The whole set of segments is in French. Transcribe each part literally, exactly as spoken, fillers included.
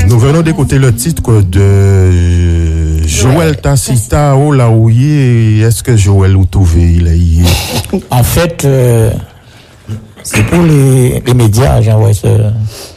Nous venons d'écouter le titre de Joël Tacita, Oh là où il est. Est-ce que Joël ou trouvé il est? En fait, euh, c'est pour les, les médias, j'envoie ce,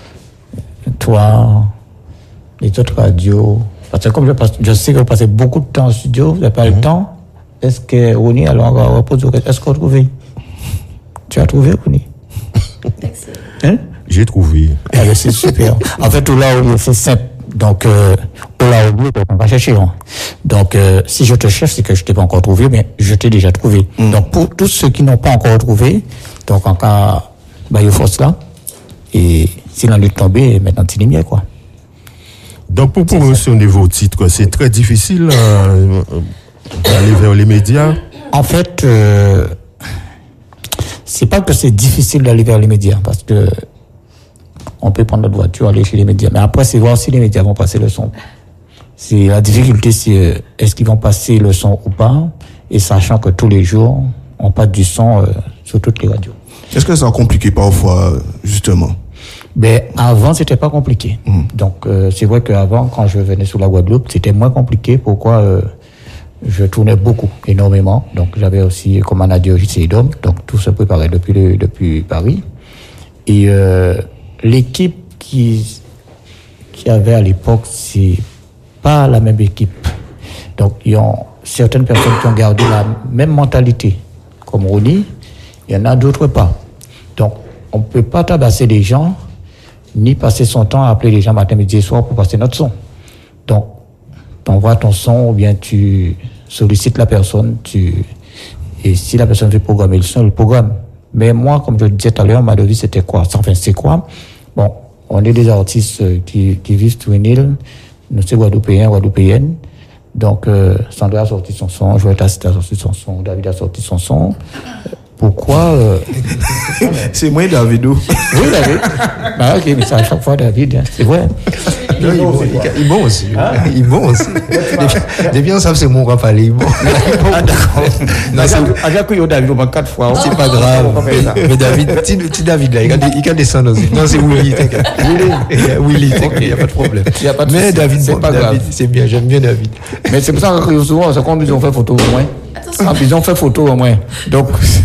toi, les autres radios. Parce que comme je, passe, je sais que vous passez beaucoup de temps au studio, vous n'avez pas mm-hmm. le temps. Est-ce que Rony, alors on va reposer, est-ce qu'on a trouvé? Tu as trouvé, Rony? Hein? J'ai trouvé. Ah, ben, c'est super. En fait, tout là, c'est simple. Donc, euh, là, on va chercher. Hein. Donc, euh, si je te cherche, c'est que je t'ai pas encore trouvé, mais je t'ai déjà trouvé. Mm. Donc, pour tous ceux qui n'ont pas encore trouvé, donc, en cas, bah, il faut cela. Et s'il en est tombé, maintenant, c'est lumière, quoi. Donc, pour promotionner vos titres, c'est très difficile euh, d'aller vers les médias? En fait, euh, c'est pas que c'est difficile d'aller vers les médias, parce que on peut prendre notre voiture, aller chez les médias. Mais après, c'est voir si les médias vont passer le son. C'est, la difficulté, c'est est-ce qu'ils vont passer le son ou pas, et sachant que tous les jours, on passe du son euh, sur toutes les radios. Est-ce que c'est compliqué parfois, justement? Ben, avant, c'était pas compliqué. Mmh. Donc, euh, c'est vrai qu'avant, quand je venais sur la Guadeloupe, c'était moins compliqué. Pourquoi euh, je tournais beaucoup, énormément. Donc, j'avais aussi, comme manager, J C Dom. Donc, tout se préparait depuis, le, depuis Paris. Et euh, l'équipe qui, qui avait à l'époque, c'est pas la même équipe. Donc, il y a certaines personnes qui ont gardé la même mentalité, comme Rony. Il y en a d'autres pas. Donc, on ne peut pas tabasser les gens, ni passer son temps à appeler les gens matin, midi et soir pour passer notre son. Donc, tu envoies ton son ou bien tu sollicites la personne, tu... et si la personne veut programmer le son, elle le programme. Mais moi, comme je le disais tout à l'heure, ma devise, c'était quoi? Enfin, c'est quoi? Bon, on est des artistes qui, qui vivent sur une île, nous sommes Guadeloupéens, Guadeloupéennes. Donc, euh, Sandra a sorti son son, Joël Tacita a sorti son son, David a sorti son son. Pourquoi euh... C'est moi, David. Oui, David. Bah, ok, mais c'est à chaque fois David, hein. C'est vrai. Non, il est bon, il est bon aussi. Hein? Il est bon aussi. Depuis, on sait que c'est mon rap, il est bon. Ah, d'accord. Non, c'est. À chaque fois, David, on va quatre fois. C'est pas grave. Mais David, petit David, là, il can descendre aussi. Non, c'est Willy, t'inquiète. Willy, t'inquiète, il n'y a pas de problème. Mais David, c'est pas grave. C'est bien, j'aime bien David. Mais c'est pour ça que souvent, c'est quand ils ont fait photo au moins. Ah, ils ont fait photo au moins. Donc.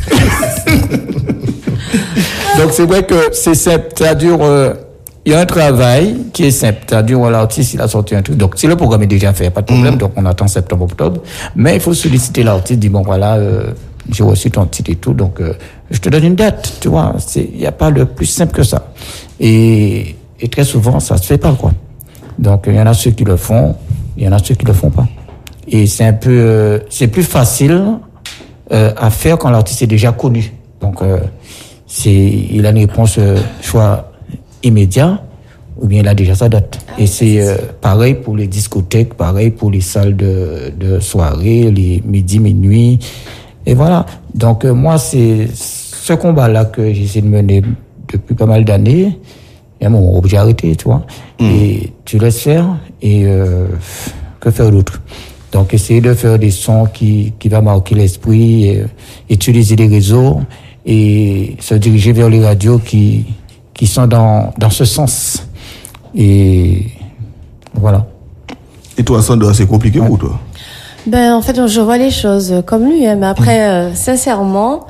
Donc c'est vrai que c'est simple, c'est-à-dire euh, il y a un travail qui est simple, c'est-à-dire voilà, l'artiste il a sorti un truc, donc si le programme est déjà fait, pas de problème, mmh. donc on attend septembre, octobre, mais il faut solliciter l'artiste, dire bon voilà, euh, j'ai reçu ton titre et tout, donc euh, je te donne une date, tu vois, il n'y a pas le plus simple que ça, et, et très souvent ça se fait pas quoi, donc il y en a ceux qui le font, il y en a ceux qui le font pas, et c'est un peu, euh, c'est plus facile euh, à faire quand l'artiste est déjà connu, donc euh, c'est, il a une réponse euh, soit immédiat ou bien il a déjà sa date. Ah, et c'est euh, pareil pour les discothèques, pareil pour les salles de, de soirée, les midi, minuit. Et voilà. Donc euh, moi, c'est ce combat-là que j'essaie de mener depuis pas mal d'années. Et à un moment, j'ai arrêté, tu vois. Mmh. Et tu laisses faire et euh, que faire d'autre? Donc essayer de faire des sons qui, qui va marquer l'esprit, et, utiliser les réseaux et se diriger vers les radios qui, qui sont dans, dans ce sens. Et voilà. Et toi, Sandra, c'est compliqué ouais. pour toi? Ben, en fait, je vois les choses comme lui, hein, mais après, mmh. euh, sincèrement,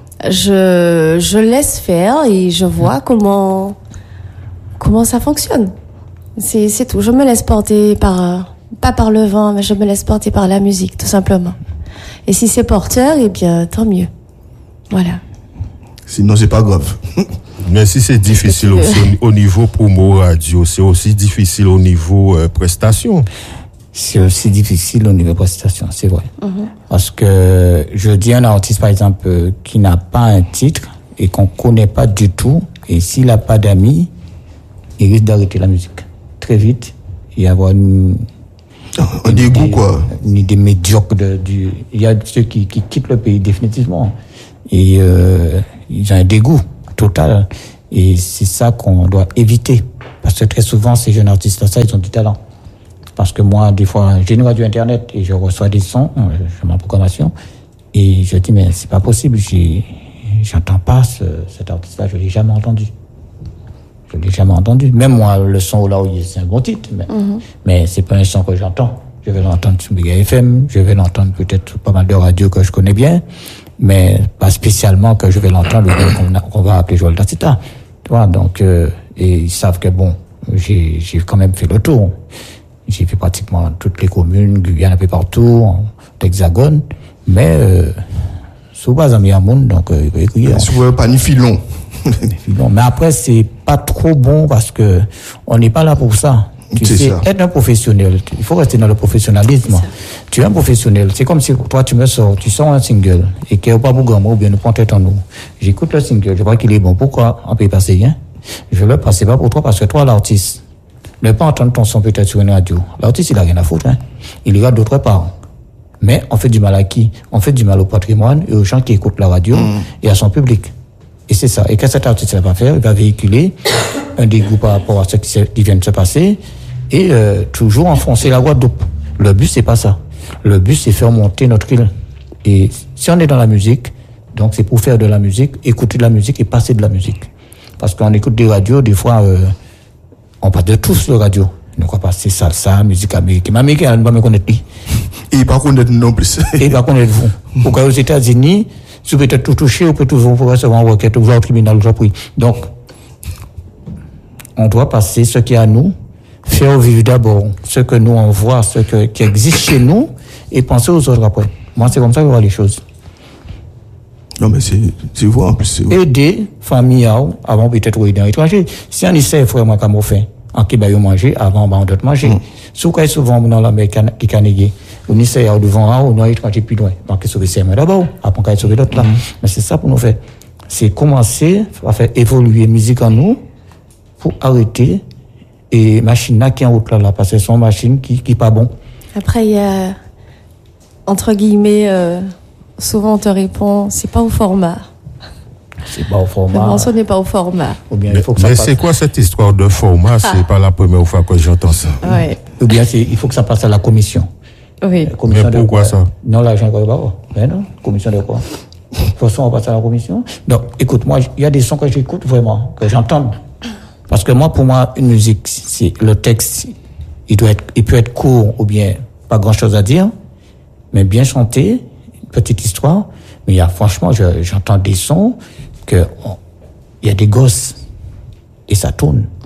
je, je laisse faire et je vois mmh. comment, comment ça fonctionne. C'est, c'est tout. Je me laisse porter par, pas par le vent, mais je me laisse porter par la musique, tout simplement. Et si c'est porteur, eh bien, tant mieux. Voilà. Sinon, c'est pas grave. Mais si c'est difficile aussi au niveau promo radio, c'est aussi difficile au niveau euh, prestation. C'est aussi difficile au niveau prestation, c'est vrai. Mm-hmm. Parce que je dis à un artiste, par exemple, euh, qui n'a pas un titre et qu'on connaît pas du tout, et s'il n'a pas d'amis, il risque d'arrêter la musique très vite et avoir une, un une dégoût, idée, quoi. Une idée médiocre de, du. Il y a ceux qui, qui quittent le pays définitivement et euh, ils ont un dégoût total. Et c'est ça qu'on doit éviter. Parce que très souvent, ces jeunes artistes-là, ça, ils ont du talent. Parce que moi, des fois, j'ai une radio internet et je reçois des sons, je mets en programmation, et je dis, mais c'est pas possible, j'ai, j'entends pas ce, cet artiste-là, je l'ai jamais entendu. je l'ai jamais entendu. Même moi, le son là où il est, c'est un bon titre, mais, mm-hmm. mais c'est pas un son que j'entends. Je vais l'entendre sur Méga F M, je vais l'entendre peut-être pas mal de radios que je connais bien, mais pas spécialement que je vais l'entendre qu'on, qu'on va appeler Joël Tacita. Tu vois, donc, euh, et ils savent que bon, j'ai, j'ai quand même fait le tour. J'ai fait pratiquement toutes les communes, Guyane un peu partout, l'Hexagone, mais, euh, sous base à Miamoun, donc, euh, il faut écrire. Sous pas ni filon. Mais après, c'est pas trop bon parce que on n'est pas là pour ça. Tu c'est sais, ça. Être un professionnel, il faut rester dans le professionnalisme. Tu es un professionnel. C'est comme si toi, tu me sors, tu sors un single et qu'il n'y a pas beaucoup de ou bien nous prends tête en nous. J'écoute le single, je vois qu'il est bon. Pourquoi on peut y passer rien? Je le passe pas pour toi parce que toi, l'artiste, ne pas entendre ton son peut-être sur une radio. L'artiste, il a rien à foutre, hein. Il ira d'autre part. Mais on fait du mal à qui? On fait du mal au patrimoine et aux gens qui écoutent la radio mmh. et à son public. Et c'est ça. Et qu'est-ce que cet artiste va faire? Il va véhiculer un dégoût par rapport à ce qui vient de se passer et euh, toujours enfoncer la Guadeloupe. Le but, c'est pas ça. Le but, c'est faire monter notre île. Et si on est dans la musique, donc c'est pour faire de la musique, écouter de la musique et passer de la musique. Parce qu'on écoute des radios, des fois, euh, on passe de tous le radio. Ne crois pas, c'est salsa, musique américaine. Mais américaine, elle ne va pas me connaître. Et par contre, non plus. Et par contre, vous. Pourquoi aux États-Unis, si vous pouvez être tout touché, vous pouvez toujours recevoir une requête, vous allez au tribunal, vous pris. Donc, on doit passer ce qui est à nous, faire vivre d'abord ce que nous on voit, ce que, qui existe chez nous, et penser aux autres après. Moi, c'est comme ça que je vois les choses. Non, mais c'est, c'est vrai, en plus, c'est vrai. Aider, famille, avant peut-être aider dans l'étranger. Si on essaie, frère, moi, comme on fait, en qui va manger, avant, on doit manger. Mm. Souvent, souvent, dans la mer qui canégé, on essaie devant, on a étranger plus loin. Donc, il sauver ses mains d'abord, après, on va sauver l'autre là. Mm. Mais c'est ça pour nous faire. C'est commencer à faire évoluer la musique en nous, pour arrêter et machine là qui est en route là, là parce que c'est une machine qui qui pas bon. Après il y a entre guillemets euh, souvent on te répond c'est pas au format. C'est pas au format. Le morceau n'est pas au format. Ou bien mais, il faut que mais ça c'est passe. Quoi cette histoire de format? Ah. C'est pas la première fois que j'entends ça. Ouais. Ou bien c'est, il faut que ça passe à la commission. Oui. La commission mais pourquoi de ça? Non, l'argent ne va pas. Mais non, commission de quoi? De toute façon, on passe à la commission. Donc, écoute, moi, il y a des sons que j'écoute vraiment, que j'entends. Parce que moi, pour moi, une musique, c'est le texte, il doit être, il peut être court ou bien pas grand chose à dire, mais bien chanté, une petite histoire. Mais il y a, franchement, je, j'entends des sons que, on, il y a des gosses et ça tourne. Mm.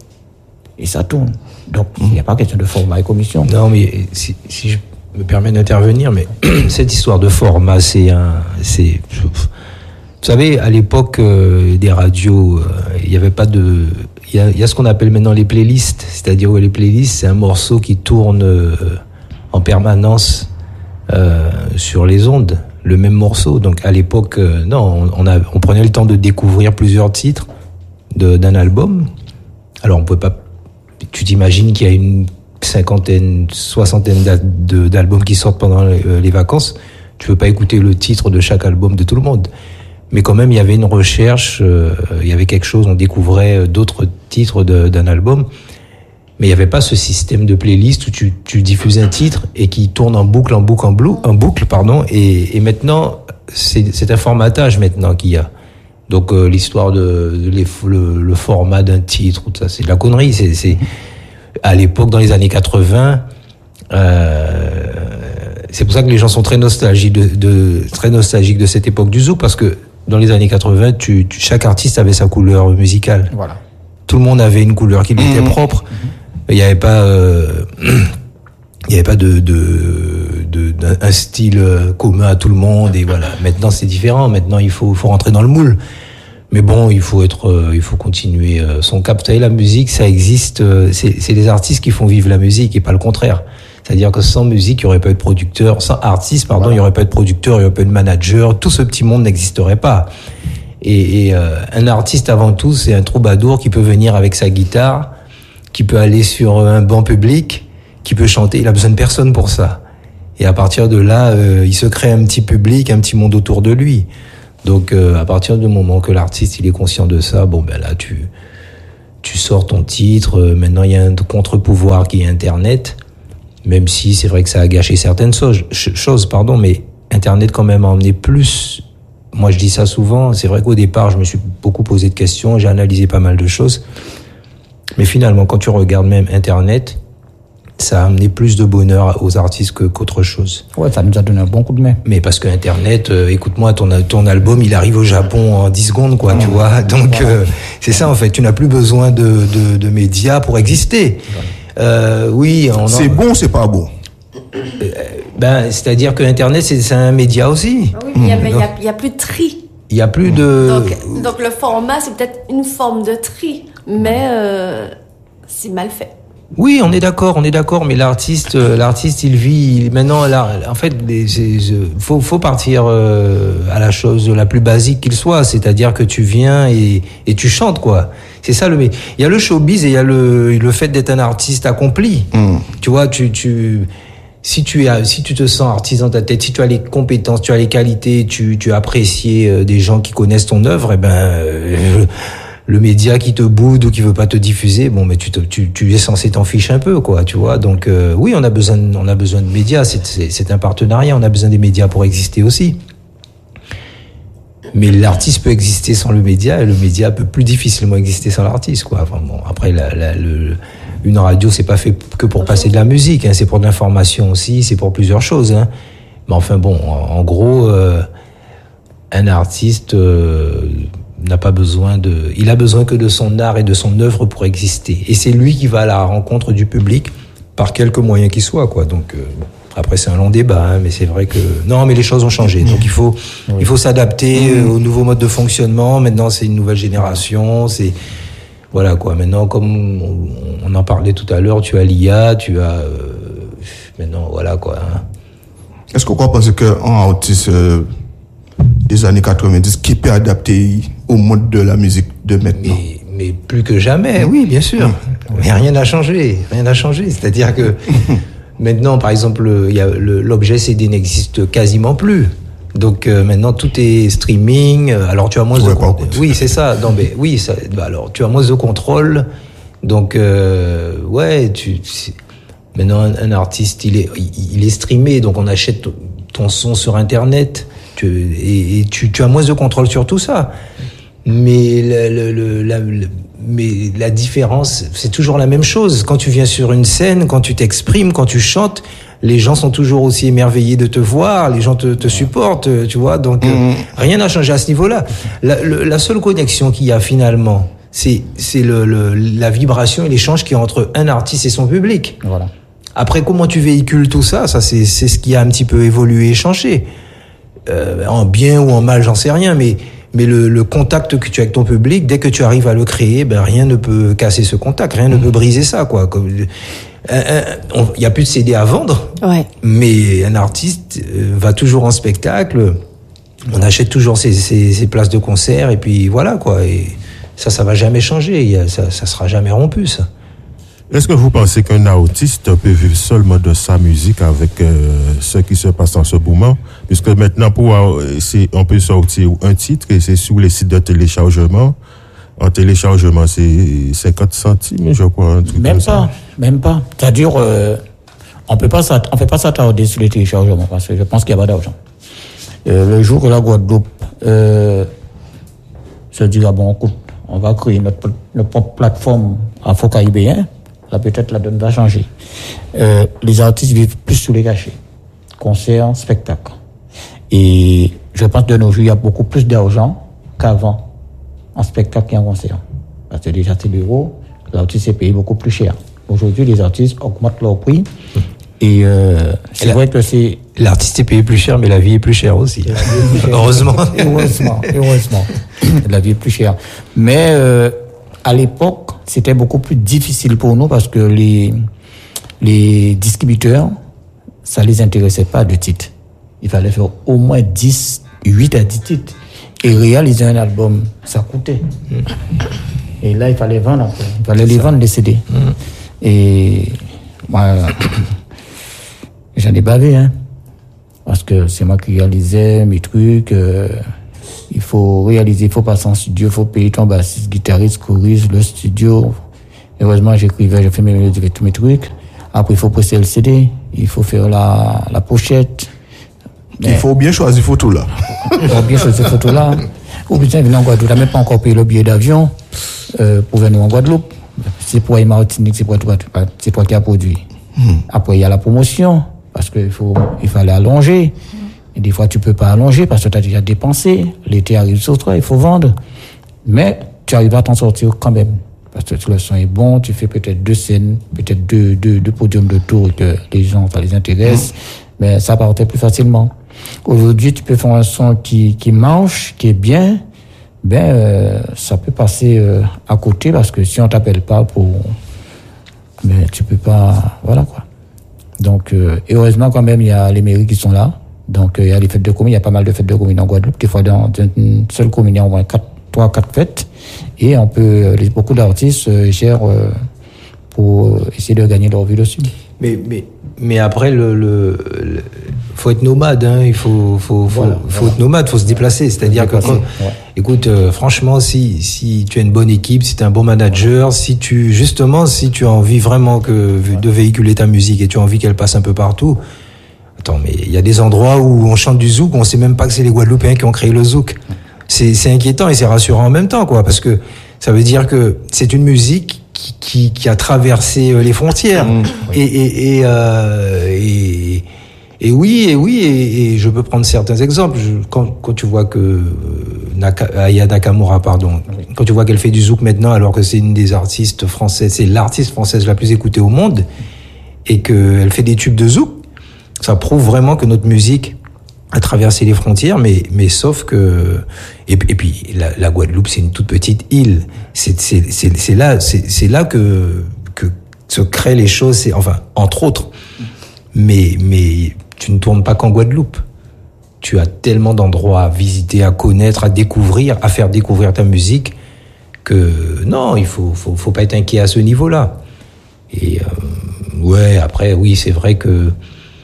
Et ça tourne. Donc, il mm. n'y a pas question de format et commission. Non, mais si, si je me permets d'intervenir, mais cette histoire de format, c'est un, c'est, vous savez, à l'époque euh, des radios, il euh, n'y avait pas de... Il y a, y a ce qu'on appelle maintenant les playlists. C'est-à-dire que les playlists, c'est un morceau qui tourne euh, en permanence euh, sur les ondes, le même morceau. Donc à l'époque, euh, non, on, on, a, on prenait le temps de découvrir plusieurs titres de, d'un album. Alors on pouvait pas... Tu t'imagines qu'il y a une cinquantaine, soixantaine de, d'albums qui sortent pendant les, les vacances. Tu peux pas écouter le titre de chaque album de tout le monde. Mais quand même, il y avait une recherche, euh, il y avait quelque chose, on découvrait d'autres titres de, d'un album. Mais il n'y avait pas ce système de playlist où tu, tu diffuses un titre et qui tourne en boucle, en boucle, en, blou, en boucle, pardon. Et, et maintenant, c'est, c'est un formatage maintenant qu'il y a. Donc euh, l'histoire de, de les, le, le format d'un titre, tout ça, c'est de la connerie. C'est, c'est à l'époque, dans les années quatre-vingts, euh, c'est pour ça que les gens sont très nostalgiques de, de très nostalgiques de cette époque du zouk, parce que dans les années quatre-vingts, tu, tu, chaque artiste avait sa couleur musicale. Voilà. Tout le monde avait une couleur qui lui était propre. Il n'y avait pas, euh, il n'y avait pas de, de, de, d'un style commun à tout le monde. Et voilà. Maintenant, c'est différent. Maintenant, il faut, faut rentrer dans le moule. Mais bon, il faut être, euh, il faut continuer euh, son cap. Vous savez, la musique, ça existe. Euh, c'est, c'est les artistes qui font vivre la musique et pas le contraire. C'est-à-dire que sans musique, il n'y aurait pas eu de producteur, sans artiste, pardon, voilà. Il n'y aurait pas eu de producteur, il n'y aurait pas eu de manager, tout ce petit monde n'existerait pas. Et, et euh, un artiste, avant tout, c'est un troubadour qui peut venir avec sa guitare, qui peut aller sur un banc public, qui peut chanter, il a besoin de personne pour ça. Et à partir de là, euh, il se crée un petit public, un petit monde autour de lui. Donc, euh, à partir du moment que l'artiste, il est conscient de ça, bon, ben là, tu, tu sors ton titre, euh, maintenant, il y a un contre-pouvoir qui est Internet. Même si c'est vrai que ça a gâché certaines choses, choses, pardon, mais Internet quand même a emmené plus. Moi, je dis ça souvent. C'est vrai qu'au départ, je me suis beaucoup posé de questions, j'ai analysé pas mal de choses. Mais finalement, quand tu regardes même Internet, ça a amené plus de bonheur aux artistes que, qu'autre chose. Ouais, ça nous a donné un bon coup de main. Mais parce que Internet, euh, écoute-moi, ton, ton album, il arrive au Japon en dix secondes, quoi, mmh. tu vois. Donc, voilà. euh, c'est ça, en fait. Tu n'as plus besoin de, de, de médias pour exister. Euh, oui, on c'est en... bon, c'est pas bon. Euh, ben, c'est-à-dire que Internet, c'est, c'est un média aussi. Oui, il mmh. n'y a, a plus de tri. Il n'y a plus de... Donc, donc, le format, c'est peut-être une forme de tri, mais euh, c'est mal fait. Oui, on est d'accord, on est d'accord, mais l'artiste, euh, l'artiste, il vit il, maintenant. Là, en fait, il faut, faut partir euh, à la chose la plus basique qu'il soit, c'est-à-dire que tu viens et, et tu chantes, quoi. C'est ça le. Il y a le showbiz et il y a le, le fait d'être un artiste accompli. Mm. Tu vois, tu, tu. Si tu as, si tu te sens artiste dans ta tête, si tu as les compétences, tu as les qualités, tu, tu as apprécié des gens qui connaissent ton œuvre, eh ben, euh, le média qui te boude ou qui veut pas te diffuser, bon, mais tu, te, tu, tu es censé t'en ficher un peu, quoi, tu vois. Donc, euh, oui, on a besoin, on a besoin de médias. C'est, c'est, c'est un partenariat. On a besoin des médias pour exister aussi. Mais l'artiste peut exister sans le média et le média peut plus difficilement exister sans l'artiste, quoi. Enfin, bon, après, la, la, le, une radio, c'est pas fait que pour passer de la musique, hein, c'est pour de l'information aussi, c'est pour plusieurs choses, hein. Mais enfin bon, en, en gros, euh, un artiste euh, n'a pas besoin de, il a besoin que de son art et de son œuvre pour exister. Et c'est lui qui va à la rencontre du public par quelque moyen qu'il soit, quoi. Donc euh, bon. Après, c'est un long débat, hein, mais c'est vrai que non, mais les choses ont changé. Donc il faut, oui. il faut s'adapter mmh. au nouveau mode de fonctionnement. Maintenant, c'est une nouvelle génération. C'est voilà quoi. Maintenant, comme on, on en parlait tout à l'heure, tu as l'I A, tu as euh, maintenant voilà quoi. Hein. Est-ce qu'on croit parce qu'un artiste euh, des années quatre-vingt-dix qui peut adapter au mode de la musique de maintenant? Mais, mais plus que jamais, oui, bien sûr. Mmh. Mais rien n'a changé, rien n'a changé. C'est-à-dire que maintenant, par exemple, il y a le, l'objet C D n'existe quasiment plus. Donc euh, maintenant tout est streaming. Alors tu as moins de contrôle. Oui, c'est ça. Non, mais oui, ça, bah, alors tu as moins de contrôle. Donc euh, ouais, tu maintenant un, un artiste, il est il, il est streamé. Donc on achète ton son sur Internet. Tu, et, et tu, tu as moins de contrôle sur tout ça. Mais le, le, le, la, le, mais la différence, c'est toujours la même chose. Quand tu viens sur une scène, quand tu t'exprimes, quand tu chantes, les gens sont toujours aussi émerveillés de te voir, les gens te, te supportent, tu vois. Donc, mmh. euh, rien n'a changé à ce niveau-là. La, le, la seule connexion qu'il y a finalement, c'est, c'est le, le, la vibration et l'échange qu'il y a entre un artiste et son public. Voilà. Après, comment tu véhicules tout ça, ça c'est, c'est ce qui a un petit peu évolué et changé. Euh, en bien ou en mal, j'en sais rien, mais Mais le, le contact que tu as avec ton public, dès que tu arrives à le créer, ben rien ne peut casser ce contact, rien mmh. ne peut briser ça, quoi. Il y a plus de C D à vendre, ouais. mais un artiste va toujours en spectacle, on achète toujours ses, ses, ses places de concert, et puis voilà, quoi. Et ça, ça va jamais changer, ça, ça sera jamais rompu, ça. Est-ce que vous pensez qu'un artiste peut vivre seulement de sa musique avec euh, ce qui se passe en ce moment? Puisque maintenant, pour, euh, c'est, on peut sortir un titre et c'est sur les sites de téléchargement. En téléchargement, c'est cinquante centimes, je crois. Un truc même comme pas, ça. même pas. C'est-à-dire, euh, on peut pas on peut pas s'attarder sur les téléchargements parce que je pense qu'il n'y a pas d'argent. Euh, le jour que la Guadeloupe euh, se dira, bon, écoute, on va créer notre, notre propre plateforme afro-caribéen, là peut-être la donne va changer. Euh, les artistes vivent plus sous les cachets, concerts, spectacles. Et je pense que de nos jours, il y a beaucoup plus d'argent qu'avant en spectacle et en concert. Parce que déjà, c'est l'euro, l'artiste est payé beaucoup plus cher. Aujourd'hui, les artistes augmentent leur prix. Et euh, c'est et vrai la, que c'est... L'artiste est payé plus cher, mais la vie est plus chère aussi. Plus chère. Heureusement. Heureusement, heureusement. La vie est plus chère. Mais euh, à l'époque, c'était beaucoup plus difficile pour nous parce que les, les distributeurs, ça les intéressait pas de titres. Il fallait faire au moins dix, huit à dix titres. Et réaliser un album, ça coûtait. Mm. Et là, il fallait vendre après. Il fallait les vendre, les C D. Mm. Et moi, j'en ai bavé, hein. Parce que c'est moi qui réalisais mes trucs. Euh, il faut réaliser, il faut passer en studio, il faut payer ton bassiste, guitariste, choriste, le studio. Heureusement, j'écrivais, j'ai fait mes mélodies avec tous mes trucs. Après, il faut presser le C D, il faut faire la, la pochette. Mais il faut bien choisir photo là. Il faut bien choisir photo là. Ou bien venir en Guadeloupe, tu n'as même pas encore payé le billet d'avion euh, pour venir en Guadeloupe. c'est pour les Martinique, c'est pour toi, c'est pour qui a produit. Mm. Après, il y a la promotion, parce qu'il faut, il fallait allonger. Et des fois, tu peux pas allonger parce que tu as déjà dépensé. L'été arrive sur toi, il faut vendre. Mais tu arrives à t'en sortir quand même. Parce que le son est bon, tu fais peut-être deux scènes, peut-être deux, deux, deux podiums de tour que les gens, ça les intéresse. Mmh. Mais ça partait plus facilement. Aujourd'hui, tu peux faire un son qui, qui marche, qui est bien. Ben, euh, ça peut passer euh, à côté parce que si on t'appelle pas pour, ben, tu peux pas, voilà quoi. Donc, euh, et heureusement quand même, il y a les mairies qui sont là. Donc, il euh, y a les fêtes de communes, il y a pas mal de fêtes de communes en Guadeloupe. Des fois, dans une seule commune, il y a au moins quatre, trois, quatre fêtes. Et on peut, les, beaucoup d'artistes euh, gèrent euh, pour essayer de gagner leur vie dessus. Mais, mais, mais après, le, le, le faut être nomade, hein. Il faut, faut, faut, voilà, faut voilà. être nomade, faut se déplacer. C'est-à-dire que, quand, ouais. écoute, euh, franchement, si, si tu as une bonne équipe, si tu es un bon manager, si tu, justement, si tu as envie vraiment que, ouais. de véhiculer ta musique et tu as envie qu'elle passe un peu partout. Attends, mais il y a des endroits où on chante du zouk, on sait même pas que c'est les Guadeloupéens qui ont créé le zouk. C'est, c'est inquiétant et c'est rassurant en même temps, quoi, parce que ça veut dire que c'est une musique qui, qui, qui a traversé les frontières. Mmh, oui. Et, et, et, euh, et, et oui, et oui, et, et je peux prendre certains exemples. Je, quand, quand tu vois que Naka, Aya Nakamura, pardon, oui. quand tu vois qu'elle fait du zouk maintenant, alors que c'est une des artistes françaises, c'est l'artiste française la plus écoutée au monde, et qu'elle fait des tubes de zouk, ça prouve vraiment que notre musique a traversé les frontières, mais, mais sauf que, et, et puis, la, la Guadeloupe, c'est une toute petite île. C'est, c'est, c'est, c'est là, c'est, c'est là que, que se créent les choses, c'est, enfin, entre autres. Mais, mais, tu ne tournes pas qu'en Guadeloupe. Tu as tellement d'endroits à visiter, à connaître, à découvrir, à faire découvrir ta musique, que, non, il faut, faut, faut pas être inquiet à ce niveau-là. Et, euh, ouais, après, oui, c'est vrai que,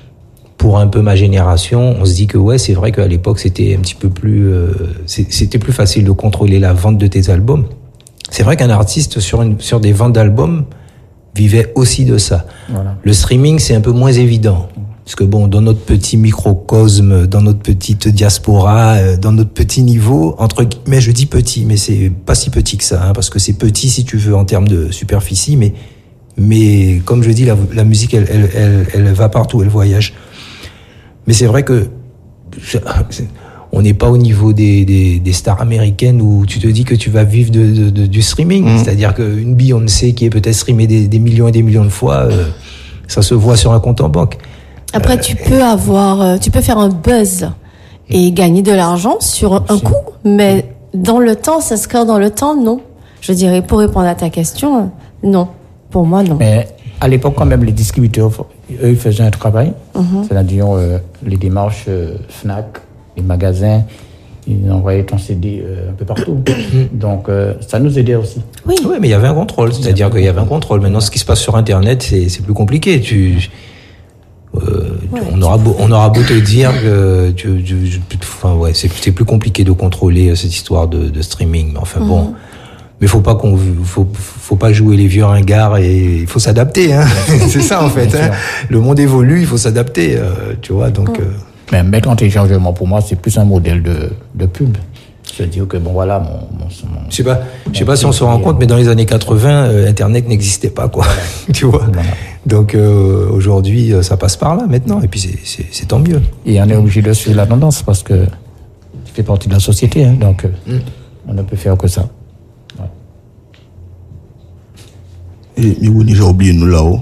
pour un peu ma génération, on se dit que ouais, c'est vrai qu'à l'époque c'était un petit peu plus, euh, c'était plus facile de contrôler la vente de tes albums. C'est vrai qu'un artiste sur une, sur des ventes d'albums vivait aussi de ça. Voilà. Le streaming c'est un peu moins évident parce que bon, dans notre petit microcosme, dans notre petite diaspora, dans notre petit niveau, entre guillemets, je dis petit, mais c'est pas si petit que ça, hein, parce que c'est petit si tu veux en termes de superficie, mais mais comme je dis, la, la musique elle, elle elle elle va partout, elle voyage. Mais c'est vrai que on n'est pas au niveau des, des, des stars américaines où tu te dis que tu vas vivre de, de, de, du streaming. Mmh. C'est-à-dire qu'une Beyoncé qui est peut-être streamée des, des millions et des millions de fois, euh, ça se voit sur un compte en banque. Après, euh, tu peux avoir, tu peux faire un buzz et gagner de l'argent sur un aussi. coup, mais dans le temps, s'inscrire dans le temps, non. Je dirais, pour répondre à ta question, non. Pour moi, non. Mais à l'époque, quand même, les distributeurs, eux, ils faisaient un travail. Mm-hmm. C'est-à-dire, euh, les démarches euh, Fnac, les magasins, ils envoyaient ton C D euh, un peu partout. Donc, euh, ça nous aidait aussi. Oui, oui, mais il y avait un contrôle. C'est-à-dire qu'il y avait un contrôle. Maintenant, ce qui se passe sur Internet, c'est, c'est plus compliqué. Tu, euh, ouais, on, aura beau, on aura beau te dire que tu, tu, tu, enfin, ouais, c'est, c'est plus compliqué de contrôler cette histoire de, de streaming. Mais enfin, mm-hmm. bon. Mais faut pas qu'on, faut, faut pas jouer les vieux ringards et il faut s'adapter, hein. C'est ça, en fait, hein. Le monde évolue, il faut s'adapter, euh, tu vois, donc, euh... Mais mettre en téléchargement, pour moi, c'est plus un modèle de, de pub. Se dire que bon, voilà, mon, mon, mon je sais pas, je sais pas si on se rend compte, mais dans les années quatre-vingts, euh, Internet n'existait pas, quoi. Voilà. Tu vois. Voilà. Donc, euh, aujourd'hui, ça passe par là, maintenant, et puis c'est, c'est, c'est tant mieux. Et on est obligé de suivre la tendance parce que ça fait partie de la société, hein, donc, mm. on ne peut faire que ça. Et mais j'ai oublié nous là-haut.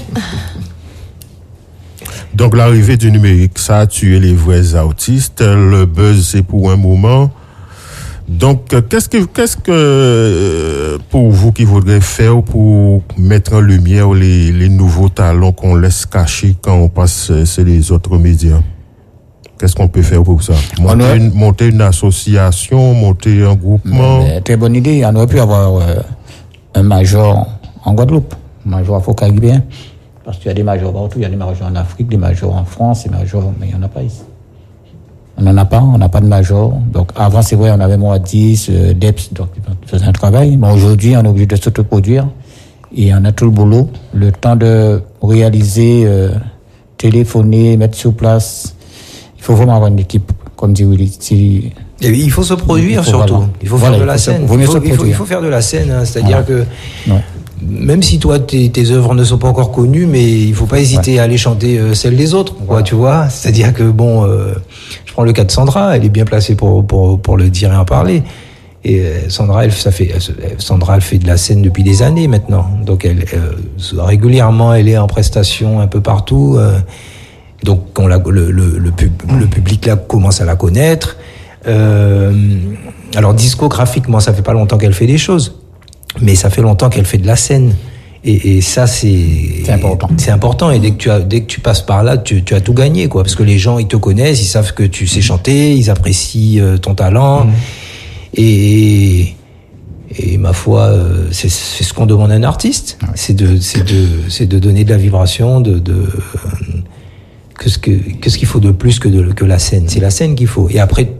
Donc l'arrivée du numérique, ça a tué les vrais artistes. Le buzz, c'est pour un moment. Donc qu'est-ce que, qu'est-ce que pour vous qui voudrez faire pour mettre en lumière les, les nouveaux talents qu'on laisse cachés quand on passe sur les autres médias? Qu'est-ce qu'on peut faire pour ça? Monter, a... une, monter une association, monter un groupement? Mais, mais, très bonne idée. On aurait pu avoir euh, un major en Guadeloupe, major afro-caribéen, parce qu'il y a des majors partout, il y a des majors en Afrique, des majors en France, des majors, mais il n'y en a pas ici. On n'en a pas, on n'a pas de major. Donc avant, c'est vrai, on avait Moadis, euh, Deps, donc ils faisaient un travail, mais aujourd'hui, on est obligé de s'autoproduire et on a tout le boulot, le temps de réaliser, euh, téléphoner, mettre sur place. Il faut vraiment avoir une équipe, comme dit Willy. Si, il faut se produire, il faut, surtout. Voilà. Il faut voilà, faire de la scène. Il faut, il, faut, il, faut, il faut faire de la scène, hein, c'est-à-dire voilà. que... Ouais. même si toi tes, tes œuvres ne sont pas encore connues, mais il faut pas hésiter ouais. à aller chanter euh, celles des autres, quoi, ouais. tu vois. C'est-à-dire que bon, euh, je prends le cas de Sandra, elle est bien placée pour pour pour le dire et en parler. Et euh, Sandra, elle, ça fait Sandra, elle fait de la scène depuis des années maintenant. Donc elle euh, régulièrement, elle est en prestation un peu partout. Euh, donc on la, le, le, le, pub, le public là commence à la connaître. Euh, alors discographiquement, ça fait pas longtemps qu'elle fait des choses, mais ça fait longtemps qu'elle fait de la scène. Et, et ça, c'est, c'est important. C'est important. Et dès que tu as, dès que tu passes par là, tu, tu as tout gagné, quoi. Parce que les gens, ils te connaissent, ils savent que tu sais chanter, ils apprécient euh, ton talent. Mmh. Et, et ma foi, euh, c'est, c'est ce qu'on demande à un artiste. Ouais. C'est de, c'est de, c'est de donner de la vibration, de, de, euh, que ce que, qu'est-ce qu'il faut de plus que de, que la scène. C'est la scène qu'il faut. Et après,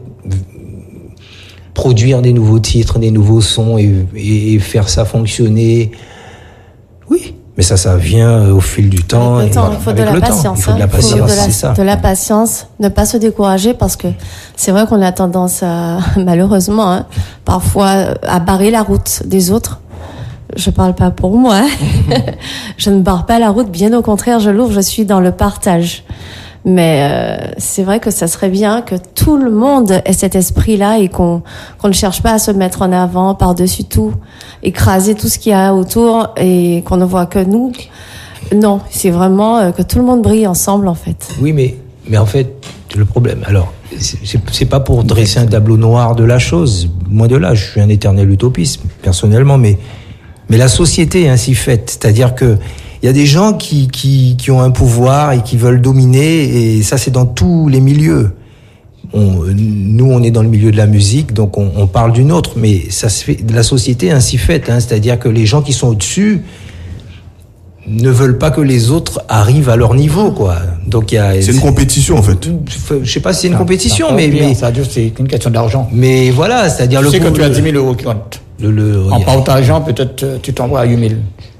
produire des nouveaux titres, des nouveaux sons et, et, et faire ça fonctionner. Oui, mais ça, ça vient au fil du temps. Avec le temps, il faut de la patience. Il faut de la patience, c'est ça. De la patience, ne pas se décourager parce que c'est vrai qu'on a tendance à, malheureusement, hein, parfois à barrer la route des autres. Je parle pas pour moi. Hein. Je ne barre pas la route, bien au contraire, je l'ouvre, je suis dans le partage. Mais euh, c'est vrai que ça serait bien que tout le monde ait cet esprit-là et qu'on qu'on ne cherche pas à se mettre en avant par-dessus tout, écraser tout ce qu'il y a autour et qu'on ne voit que nous. Non, c'est vraiment que tout le monde brille ensemble, en fait. Oui, mais mais en fait, le problème, alors, c'est, c'est, c'est pas pour dresser un tableau noir de la chose. Moi, de là, je suis un éternel utopiste, personnellement, mais mais la société est ainsi faite, c'est-à-dire que il y a des gens qui, qui, qui ont un pouvoir et qui veulent dominer, et ça, c'est dans tous les milieux. On, nous, on est dans le milieu de la musique, donc on, on parle d'une autre, mais ça se fait, la société est ainsi faite, hein, c'est-à-dire que les gens qui sont au-dessus ne veulent pas que les autres arrivent à leur niveau, quoi. Donc il y a. C'est une compétition, en fait. Je sais pas si c'est une compétition, mais, mais ça veut dire c'est une question d'argent. Mais voilà, c'est-à-dire tu le. sais que tu as dix mille euros qui comptent. Le, le, en partageant, peut-être tu t'envoies à huit mille.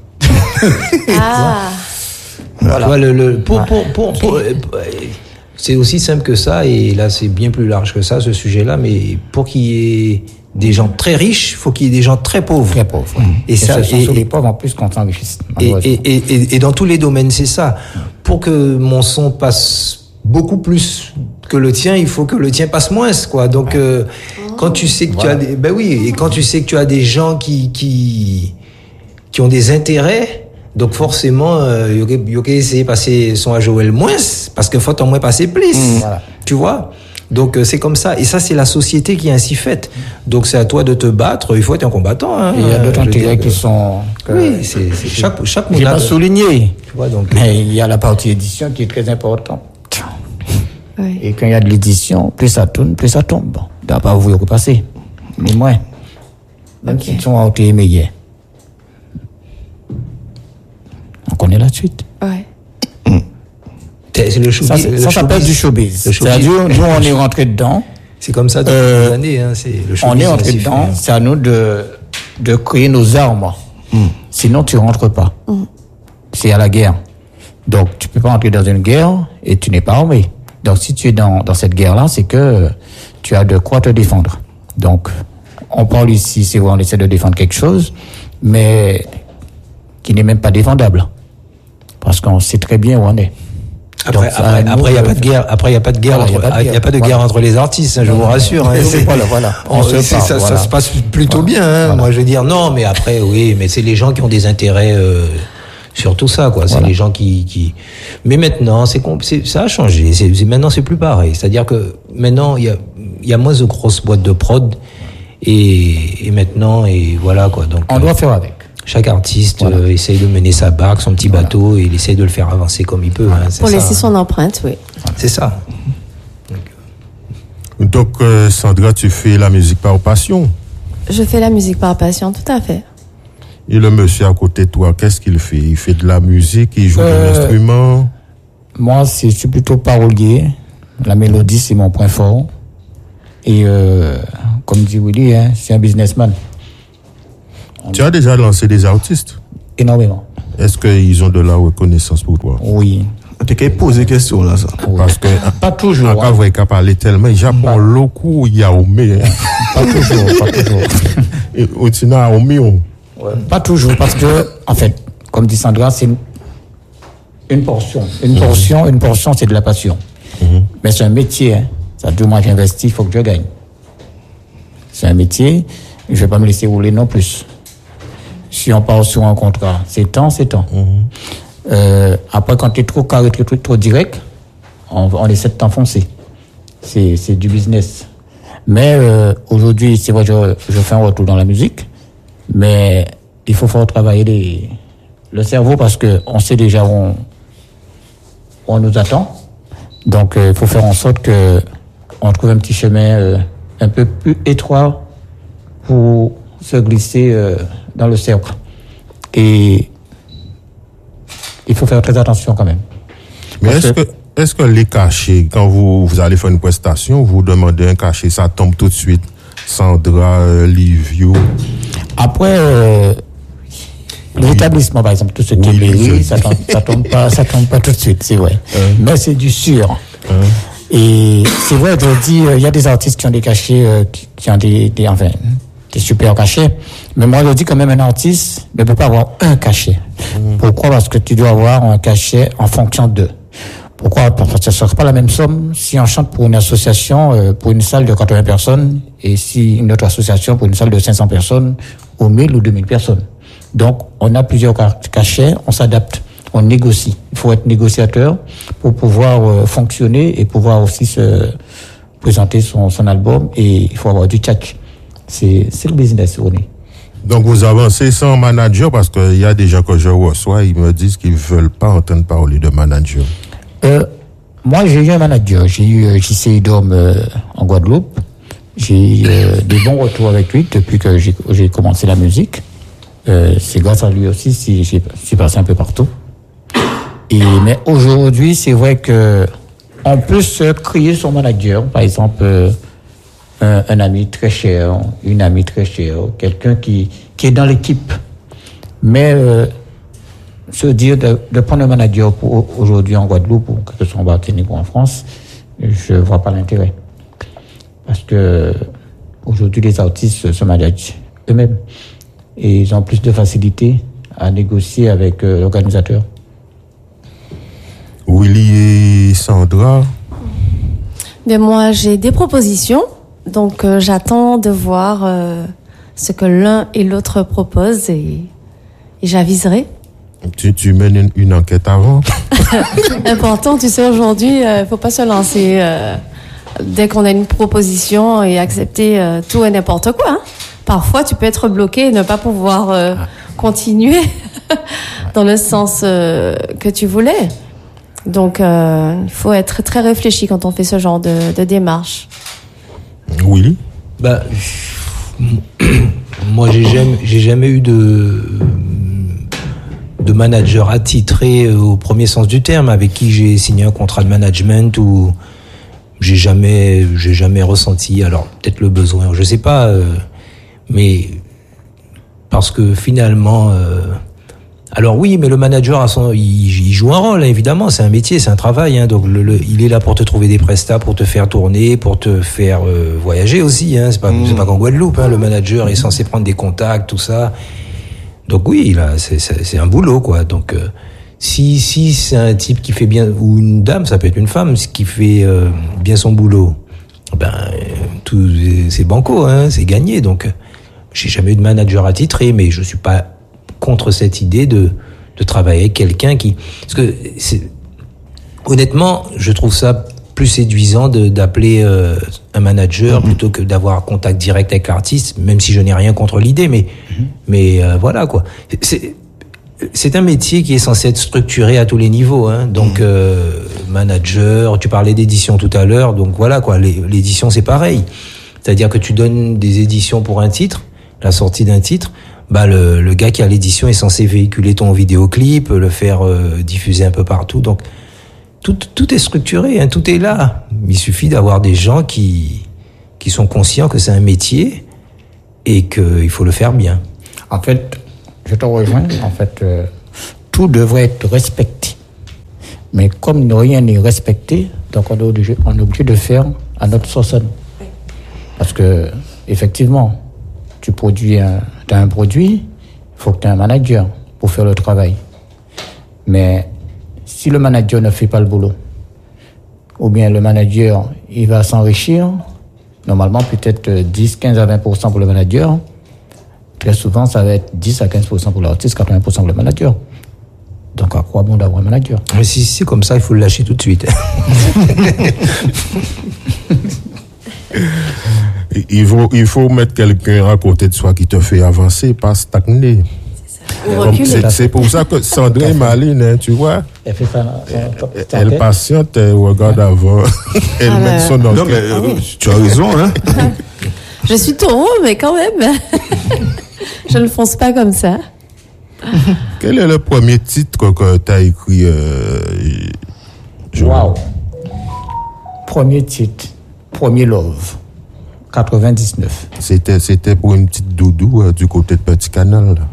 Ah. Voilà. Ouais, le, le, pour, pour, pour, pour, c'est aussi simple que ça, et là c'est bien plus large que ça, ce sujet-là, mais pour qu'il y ait des gens très riches, il faut qu'il y ait des gens très pauvres. Très pauvres. Oui. Et, et ça, ce sont et, les pauvres en plus qu'on s'enrichisse. Et, et, et, et, et dans tous les domaines, c'est ça. Pour que mon son passe beaucoup plus que le tien, il faut que le tien passe moins, quoi. Donc, euh, quand tu sais que voilà. tu as des, ben oui, et quand tu sais que tu as des gens qui, qui, qui ont des intérêts, donc forcément, euh, il y a qu'à essayer de passer son à Joël moins, parce qu'il faut en moins passer plus. Mmh, voilà. Tu vois? Donc euh, c'est comme ça, et ça c'est la société qui est ainsi faite. Donc c'est à toi de te battre. Il faut être un combattant. Hein. Il y a d'autres intérêts qui sont. Que, oui, c'est, c'est chaque chaque. J'ai pas souligné. Tu vois donc. Mais il y a la partie édition qui est très importante. Oui. Et quand il y a de l'édition, plus ça tourne, plus ça tombe. Tu n'as pas voulu repasser, mais moins. Même okay. si tu sont à côté meilleurs. On connaît la suite. Ouais. C'est le showbiz. Ça, ça s'appelle du showbiz. C'est-à-dire, nous, on est rentré dedans. C'est comme ça depuis euh, des années. Hein, c'est le on est rentré dedans. C'est à nous de, de créer nos armes. Mm. Sinon, tu rentres pas. Mm. C'est à la guerre. Donc, tu peux pas entrer dans une guerre et tu n'es pas armé. Donc, si tu es dans, dans cette guerre-là, c'est que tu as de quoi te défendre. Donc, on parle ici, c'est où on essaie de défendre quelque chose, mais qui n'est même pas défendable. Parce qu'on sait très bien où on est. Après, Donc, après, après, il n'y a pas de guerre. Après, il n'y a pas de guerre. Il voilà, n'y a, a pas de guerre voilà. entre les artistes. Hein, je vous rassure. Hein, c'est, voilà, voilà. On, on se ça, part, ça, voilà. ça se passe plutôt voilà. bien. Hein, voilà. Moi, je veux dire, non, mais après, oui, mais c'est les gens qui ont des intérêts euh, sur tout ça, quoi. C'est voilà. les gens qui, qui. Mais maintenant, c'est, c'est ça a changé. C'est, c'est maintenant, c'est plus pareil. C'est-à-dire que maintenant, il y a, il y a moins de grosses boîtes de prod, et, et maintenant, et voilà, quoi. Donc, on euh, doit faire avec. Chaque artiste voilà. euh, essaye de mener sa barque, son petit voilà. bateau, et il essaye de le faire avancer comme il peut. Hein, Pour ça, laisser son empreinte, oui. C'est ça. Donc, Donc euh, Sandra, tu fais la musique par passion? Je fais la musique par passion, tout à fait. Et le monsieur à côté de toi, qu'est-ce qu'il fait? Il fait de la musique, il joue euh, de l'instrument? Moi, c'est, je suis plutôt parolier. La mélodie, c'est mon point fort. Et euh, comme dit Willy, hein, c'est un businessman. Tu as déjà lancé des artistes? Énormément. Est-ce qu'ils ont de la reconnaissance pour toi? Oui. Tu as posé des questions là, ça. Oui. Parce que. Pas toujours. Encore, vous n'avez parler tellement. Japon, loco, il y a Omé. Pas toujours, pas toujours. Et au Tina, Omé, on. Ouais, pas toujours, parce que, en fait, comme dit Sandra, c'est une, une portion. Une mmh. portion, une portion, c'est de la passion. Mmh. Mais c'est un métier, hein. Ça veut dire, moi, j'investis, il faut que je gagne. C'est un métier, je ne vais pas me laisser rouler non plus. Si on part sur un contrat, c'est temps, c'est temps. Mmh. Euh, après, quand tu es trop carré, trop, trop, trop direct, on, on essaie de t'enfoncer. C'est, c'est du business. Mais euh, aujourd'hui, c'est vrai, je, je fais un retour dans la musique, mais il faut faire travailler les, le cerveau parce qu'on sait déjà où on, on nous attend. Donc, il euh, faut faire en sorte que on trouve un petit chemin euh, un peu plus étroit pour se glisser euh, dans le cercle. Et il faut faire très attention quand même. Mais est-ce que, est-ce que les cachets, quand vous, vous allez faire une prestation, vous demandez un cachet, ça tombe tout de suite? Sandra, euh, Livio. Après, euh, les établissements, par exemple, tout ce qui est mairie, ça tombe, ça tombe pas, ça tombe pas tout de suite, c'est vrai. Euh. Mais c'est du sûr. Euh. Et c'est vrai, je dis, il euh, y a des artistes qui ont des cachets, euh, qui, qui ont des, des, enfin, des super cachets. Mais moi, je dis quand même, un artiste ne peut pas avoir un cachet. Mmh. Pourquoi? Parce que tu dois avoir un cachet en fonction d'eux. Pourquoi? Parce que ce ne sera pas la même somme si on chante pour une association, euh, pour une salle de quatre-vingts personnes, et si une autre association pour une salle de cinq cents personnes, ou mille ou deux mille personnes. Donc, on a plusieurs cachets, on s'adapte, on négocie. Il faut être négociateur pour pouvoir euh, fonctionner et pouvoir aussi se présenter son, son album, et il faut avoir du tchatch. C'est, c'est le business, on est. Donc, vous avancez sans manager parce qu'il y a des gens que je reçois, ils me disent qu'ils ne veulent pas entendre parler de manager. Euh, moi, j'ai eu un manager. J'ai eu euh, J C Idom euh, en Guadeloupe. J'ai eu euh, des bons retours avec lui depuis que j'ai, j'ai commencé la musique. Euh, c'est grâce à lui aussi si j'ai, je suis passé un peu partout. Et, mais aujourd'hui, c'est vrai que on peut se créer son manager. Par exemple, euh, un, un ami très cher, une amie très chère, quelqu'un qui, qui est dans l'équipe. Mais euh, se dire de, de prendre un manager pour aujourd'hui en Guadeloupe ou que ce soit en Martinique ou en France, je vois pas l'intérêt. Parce que aujourd'hui, les artistes se managent eux-mêmes et ils ont plus de facilité à négocier avec euh, l'organisateur. Willy et Sandra. Mais moi, j'ai des propositions, donc euh, j'attends de voir euh, ce que l'un et l'autre proposent et, et j'aviserai. Tu, tu mènes une, une enquête avant? Important, tu sais, aujourd'hui, il euh, ne faut pas se lancer euh, dès qu'on a une proposition et accepter euh, tout et n'importe quoi. Hein. Parfois, tu peux être bloqué et ne pas pouvoir euh, continuer dans le sens euh, que tu voulais. Donc, euh, il faut être très réfléchi quand on fait ce genre de, de démarche. Oui. Bah, moi, j'ai jamais, j'ai jamais eu de... de manager attitré au premier sens du terme, avec qui j'ai signé un contrat de management où j'ai jamais, j'ai jamais ressenti, alors peut-être le besoin, je sais pas, euh, mais parce que finalement, euh, alors oui, mais le manager a son, il, il joue un rôle, évidemment, c'est un métier, c'est un travail, hein, donc le, le, il est là pour te trouver des prestats, pour te faire tourner, pour te faire euh, voyager aussi, hein, c'est pas, mmh. c'est pas qu'en Guadeloupe, hein, le manager est censé prendre des contacts, tout ça. Donc oui, là, c'est, c'est, c'est un boulot, quoi. Donc euh, si si c'est un type qui fait bien, ou une dame, ça peut être une femme, qui fait euh, bien son boulot, ben tout c'est banco, hein, c'est gagné. Donc j'ai jamais eu de manager attitré, mais je suis pas contre cette idée de de travailler avec quelqu'un qui, parce que c'est, honnêtement, je trouve ça plus séduisant de, d'appeler euh, un manager mmh. plutôt que d'avoir contact direct avec l'artiste, même si je n'ai rien contre l'idée, mais mmh. mais euh, voilà quoi. C'est c'est un métier qui est censé être structuré à tous les niveaux, hein. Donc mmh. euh, manager, tu parlais d'édition tout à l'heure, donc voilà quoi. L'édition c'est pareil, c'est-à-dire que tu donnes des éditions pour un titre, la sortie d'un titre. Bah le, le gars qui a l'édition est censé véhiculer ton vidéoclip, le faire euh, diffuser un peu partout, donc. Tout, tout est structuré, hein, tout est là. Il suffit d'avoir des gens qui, qui sont conscients que c'est un métier et qu'il faut le faire bien. En fait, je te rejoins. En fait, euh, tout devrait être respecté. Mais comme rien n'est respecté, donc on est obligé, on est obligé de faire à notre sauce. Parce que, effectivement, tu produis un, t'as un produit il faut que tu aies un manager pour faire le travail. Mais si le manager ne fait pas le boulot, ou bien le manager, il va s'enrichir, normalement peut-être dix, quinze à vingt pour cent pour le manager, très souvent ça va être dix à quinze pour cent pour l'artiste, quatre-vingts pour cent pour le manager. Donc à quoi bon d'avoir un manager? Mais si c'est comme ça, il faut le lâcher tout de suite. il, faut, il faut mettre quelqu'un à côté de soi qui te fait avancer, pas stagner. C'est, c'est pour ça que Sandrine est maline, hein, tu vois. Elle fait ça. Elle, elle patiente, elle regarde avant. Elle ah met ben, son enquête. Non, mais euh, tu as raison, hein. Je suis taureau, mais quand même, je ne fonce pas comme ça. Quel est le premier titre que tu as écrit euh, Wow. Premier titre, premier Love, quatre-vingt-dix-neuf. C'était, c'était pour une petite doudou euh, du côté de Petit Canal. Là.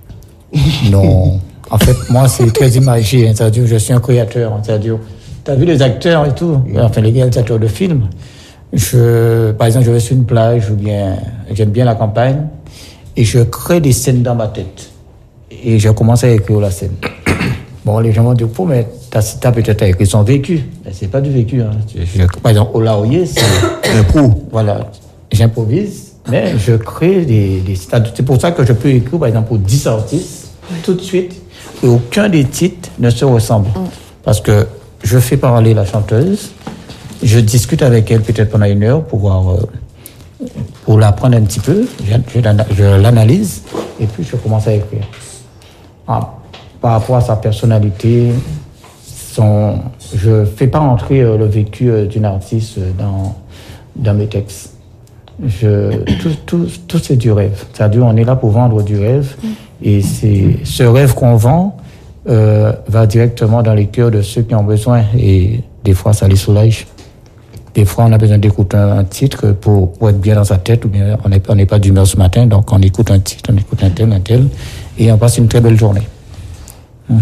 Non. En fait, moi, c'est très imagé. Hein, c'est-à-dire, je suis un créateur. Hein, c'est-à-dire, tu as vu les acteurs et tout, enfin, les réalisateurs de films. Je, par exemple, je vais sur une plage ou bien, j'aime bien la campagne et je crée des scènes dans ma tête. Et je commence à écrire la scène. Bon, les gens vont dire, oh, mais t'as, t'as peut-être écrit son vécu. Mais c'est pas du vécu. Hein. Je, je, par exemple, au Laoye, c'est un pro. Voilà. J'improvise, mais je crée des, des. C'est pour ça que je peux écrire, par exemple, pour dix artistes, tout de suite, et aucun des titres ne se ressemble. Parce que je fais parler la chanteuse, je discute avec elle peut-être pendant une heure pour voir, euh, pour l'apprendre un petit peu, je, je, je l'analyse, et puis je commence à écrire. Ah, par rapport à sa personnalité, son, je ne fais pas entrer euh, le vécu euh, d'une artiste dans, dans mes textes. Je, tout, tout, tout c'est du rêve. C'est-à-dire, on est là pour vendre du rêve. Et c'est ce rêve qu'on vend euh, va directement dans les cœurs de ceux qui ont besoin. Et des fois, ça les soulage. Des fois, on a besoin d'écouter un, un titre pour, pour être bien dans sa tête. Ou bien on n'est on n'est pas d'humeur ce matin, donc on écoute un titre, on écoute un tel, un tel. Et on passe une très belle journée. Mm-hmm.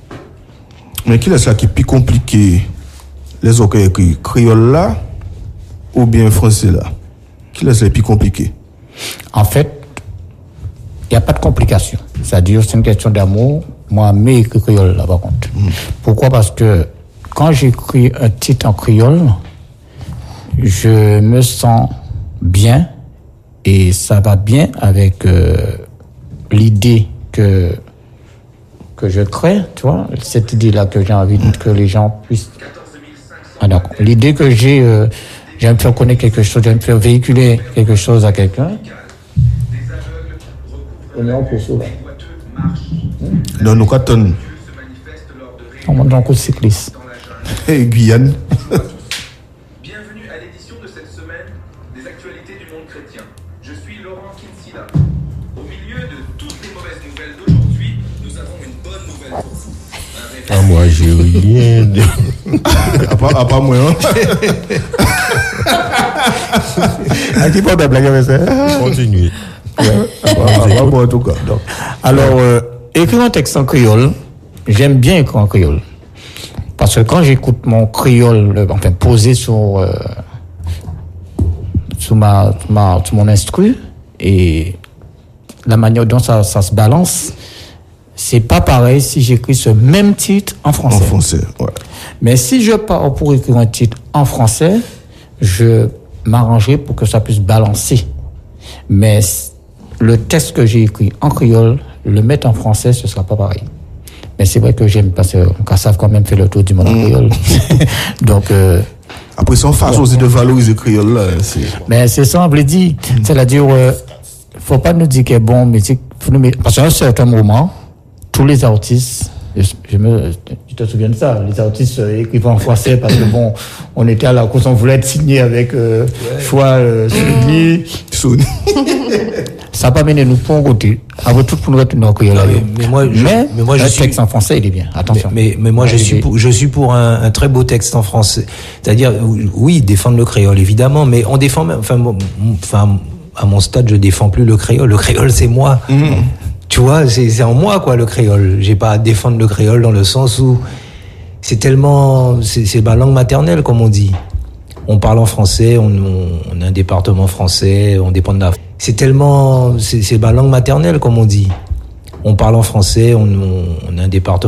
Mais qui est ça qui est plus compliqué? Les autres écrits créole là ou bien français là? Qui est le plus compliqué? En fait, il n'y a pas de complication. C'est-à-dire, c'est une question d'amour. Moi, mais écrit créole là, par contre. Mm. Pourquoi? Parce que quand j'écris un titre en créole, je me sens bien et ça va bien avec euh, l'idée que que je crée, tu vois, cette idée-là que j'ai envie que les gens puissent. Ah, d'accord. L'idée que j'ai, euh, j'aime faire connaître quelque chose, j'aime faire véhiculer quelque chose à quelqu'un. On est en poursuite. Non, nous cartons. On monte dans le coup de cycliste. Et Guyane. Bienvenue à l'édition de cette semaine des actualités du monde chrétien. Je suis Laurent Kinsilla. Au milieu de toutes les mauvaises nouvelles d'aujourd'hui, nous avons une bonne nouvelle pour vous. Ah, moi, j'ai rien de... à, part, à part moi, hein. À qui porte la blague avec ça? Continuez. Ouais. À part, à part moi, en tout cas. Donc. Alors, euh, écrire un texte en créole, j'aime bien écrire en créole. Parce que quand j'écoute mon créole, enfin, posé sur, euh, sur, ma, ma, sur mon instru, et la manière dont ça, ça se balance, c'est pas pareil si j'écris ce même titre en français. En français, ouais. Mais si je pars pour écrire un titre en français, je m'arrangerai pour que ça puisse balancer. Mais le texte que j'ai écrit en créole, le mettre en français, ce sera pas pareil. Mais c'est vrai que j'aime parce qu'on savent quand même faire le tour du monde en créole. Donc, euh, après, c'est en façon aussi de valoriser le créole là. C'est... Mais c'est ça, on veut dire. Mm. C'est-à-dire, euh, faut pas nous dire qu'il est bon, mais c'est, faut nous mettre, parce qu'à un certain moment, tous les artistes, je, je me, tu te souviens de ça, les artistes euh, écrivent en français parce que bon, on était à la course, on voulait être signé avec, euh, ouais. choix, euh, Sony. Sony. Ça n'a pas mené nous pour un côté. Avant tout, pour nous retourner en créole. Mais, mais moi, je, mais, mais moi, je le suis... texte en français, il est bien. Attention. Mais, mais, mais moi, je suis, pour, je suis pour un, un très beau texte en français. C'est-à-dire, oui, défendre le créole, évidemment, mais on défend même, enfin, enfin, à mon stade, je défends plus le créole. Le créole, c'est moi. Mmh. Tu vois, c'est, c'est en moi, quoi, le créole. J'ai pas à défendre le créole dans le sens où c'est tellement, c'est, c'est ma langue maternelle, comme on dit. On parle en français, on, on, on a un département français, on dépend de la... C'est tellement... C'est, c'est ma langue maternelle, comme on dit. on parle en français, on, on, on a un département